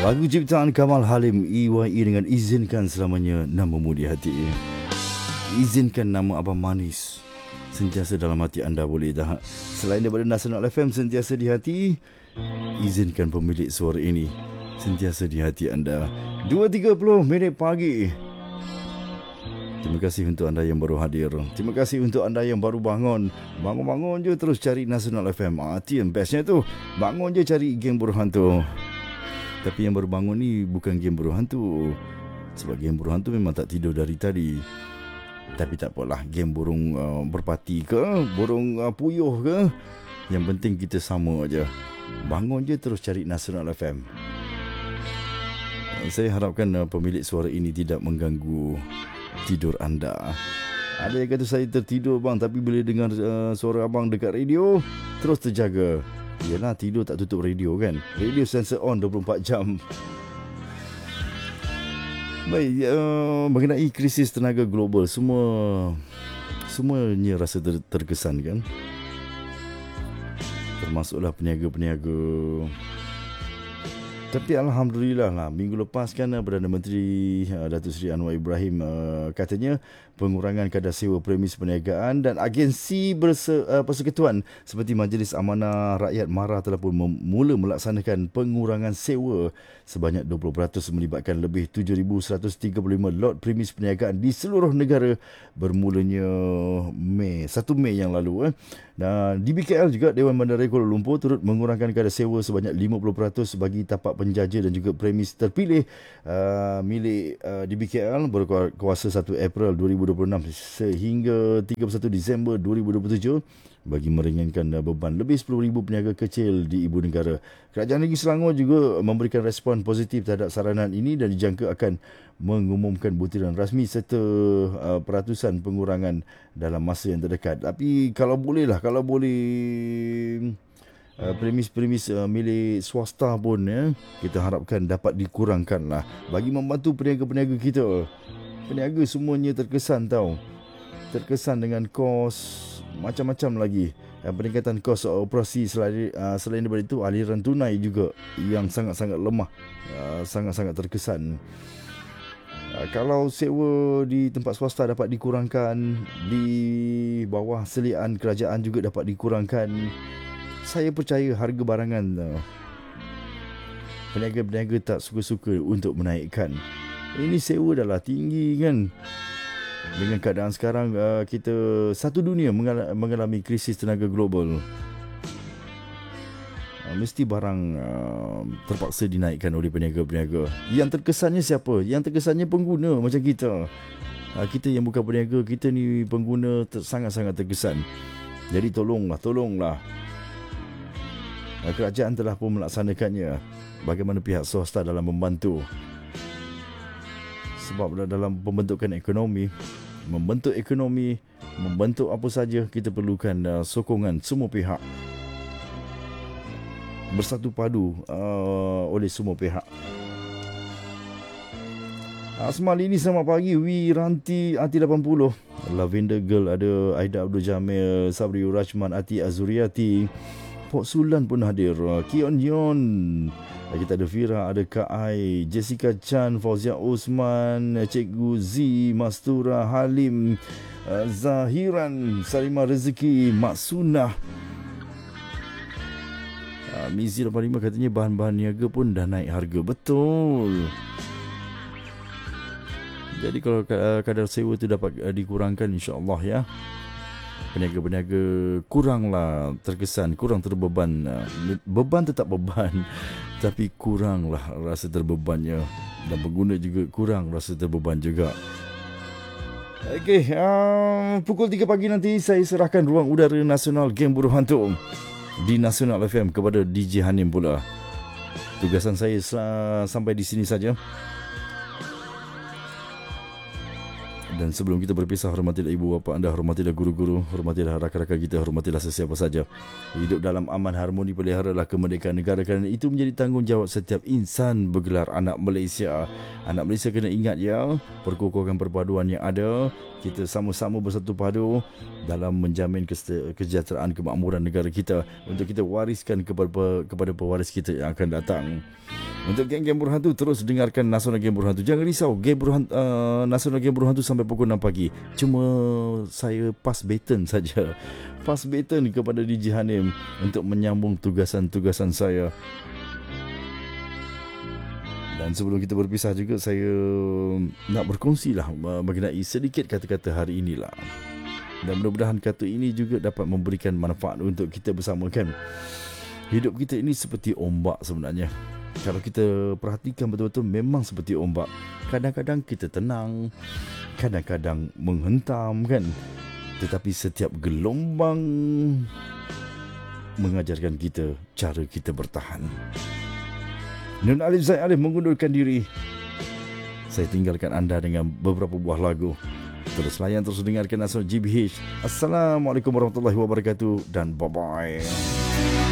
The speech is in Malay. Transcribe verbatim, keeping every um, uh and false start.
Lagu ciptaan Kamal Halim E Y E dengan Izinkan Selamanya Namamu di Hati. Izinkan nama Abang Manis sentiasa dalam hati anda, boleh dah. Selain daripada Nasional F M sentiasa di hati, izinkan pemilik suara ini sentiasa di hati anda. dua tiga puluh minit pagi. Terima kasih untuk anda yang baru hadir. Terima kasih untuk anda yang baru bangun. Bangun-bangun je terus cari Nasional F M. Ah, itu yang bestnya tu. Bangun je cari geng burung hantu. Tapi yang baru bangun ni bukan geng burung hantu. Sebab geng burung hantu memang tak tidur dari tadi. Tapi tak apalah, geng burung uh, berpati ke, burung uh, puyuh ke, yang penting kita sama aja. Bangun je terus cari Nasional F M. Saya harapkan uh, pemilik suara ini tidak mengganggu tidur anda. Ada yang kata saya tertidur bang, tapi bila dengar uh, suara abang dekat radio, terus terjaga. Yelah, tidur tak tutup radio kan. Radio sensor on dua puluh empat jam. Baik, uh, mengenai krisis tenaga global, semua semuanya rasa ter, terkesan kan. Termasuklah peniaga-peniaga. Tapi Alhamdulillah lah, minggu lepas kan Perdana Menteri uh, Datuk Seri Anwar Ibrahim uh, katanya pengurangan kadar sewa premis perniagaan dan agensi berse, uh, persekutuan seperti Majlis Amanah Rakyat MARA telah pun mula melaksanakan pengurangan sewa sebanyak dua puluh peratus melibatkan lebih tujuh ribu seratus tiga puluh lima lot premis perniagaan di seluruh negara bermulanya Mei, satu Mei yang lalu. Eh. Dan di B K L juga, Dewan Bandaraya Kuala Lumpur turut mengurangkan kadar sewa sebanyak lima puluh peratus bagi tapak penjaja dan juga premis terpilih uh, milik uh, di B K L berkuasa satu April dua ribu dua puluh enam sehingga tiga puluh satu Disember dua ribu dua puluh tujuh bagi meringankan beban lebih sepuluh ribu peniaga kecil di ibu negara. Kerajaan Negeri Selangor juga memberikan respon positif terhadap saranan ini dan dijangka akan mengumumkan butiran rasmi serta uh, peratusan pengurangan dalam masa yang terdekat. Tapi kalau boleh lah, kalau boleh Uh, premis-premis uh, milik swasta pun ya, kita harapkan dapat dikurangkan lah bagi membantu peniaga-peniaga kita. Peniaga semuanya terkesan tau, terkesan dengan kos macam-macam lagi. uh, Peningkatan kos operasi selain, uh, selain daripada itu, aliran tunai juga yang sangat-sangat lemah, uh, sangat-sangat terkesan. Uh, kalau sewa di tempat swasta dapat dikurangkan, di bawah seliaan kerajaan juga dapat dikurangkan, saya percaya harga barangan uh, peniaga-peniaga tak suka-suka untuk menaikkan. Ini sewa dah lah tinggi kan. Dengan keadaan sekarang uh, kita satu dunia mengalami krisis tenaga global. Uh, mesti barang uh, terpaksa dinaikkan oleh peniaga-peniaga. Yang terkesannya siapa? Yang terkesannya pengguna macam kita. Uh, kita yang bukan peniaga, kita ni pengguna ter- sangat-sangat terkesan. Jadi tolonglah, tolonglah. Kerajaan telah pun melaksanakannya. Bagaimana pihak swasta dalam membantu. Sebab dalam pembentukan ekonomi, membentuk ekonomi, membentuk apa saja, kita perlukan uh, sokongan semua pihak. Bersatu padu uh, oleh semua pihak. Asmal ini selamat pagi. Wiranti Ati lapan puluh, Lavender Girl, ada Aida Abdul Jamil, Sabri Rajman, Ati Azuriati, Pok Sulan pun hadir. Kion Yon. Kita ada Fira, ada Kak Ai, Jessica Chan, Fauzia Osman, Cikgu Z, Mastura Halim, Zahiran, Sarima Rezeki, Mak Sunah. Mizi lapan puluh lima katanya bahan-bahan niaga pun dah naik harga. Betul. Jadi kalau kadar sewa tu dapat dikurangkan, insya-Allah ya. Peniaga-peniaga kuranglah terkesan, kurang terbeban. Beban tetap beban, tapi kuranglah rasa terbebannya. Dan pengguna juga kurang rasa terbeban juga. Okey, uh, pukul tiga pagi nanti saya serahkan ruang udara nasional Geng Burung Hantu di Nasional F M kepada D J Hanim pula. Tugasan saya uh, sampai di sini saja. Dan sebelum kita berpisah, hormatilah ibu bapa anda, hormatilah guru-guru, hormatilah rakan-rakan kita, hormatilah sesiapa saja. Hidup dalam aman, harmoni, peliharalah kemerdekaan negara kerana itu menjadi tanggungjawab setiap insan bergelar anak Malaysia. Anak Malaysia kena ingat ya, perkokohan perpaduan yang ada, kita sama-sama bersatu padu dalam menjamin kesejahteraan kemakmuran negara kita untuk kita wariskan kepada kepada pewaris kita yang akan datang. Untuk geng-geng Burhantu, terus dengarkan Nasional Geng Burhantu. Jangan risau, Geng Burhan, uh, Nasional Geng Burhantu sampai pukul enam pagi. Cuma saya pass baton saja. Pass baton kepada D J Hanim untuk menyambung tugasan-tugasan saya. Dan sebelum kita berpisah juga, saya nak berkongsilah mengenai sedikit kata-kata hari inilah. Dan mudah-mudahan kata ini juga dapat memberikan manfaat untuk kita bersama, kan. Hidup kita ini seperti ombak sebenarnya. Kalau kita perhatikan betul-betul, memang seperti ombak. Kadang-kadang kita tenang, kadang-kadang menghentam, kan. Tetapi setiap gelombang mengajarkan kita cara kita bertahan. Nun Alif Zaid Alif mengundurkan diri. Saya tinggalkan anda dengan beberapa buah lagu. Terus layan, terus dengarkan Nasional G B H. Assalamualaikum warahmatullahi wabarakatuh dan bye-bye.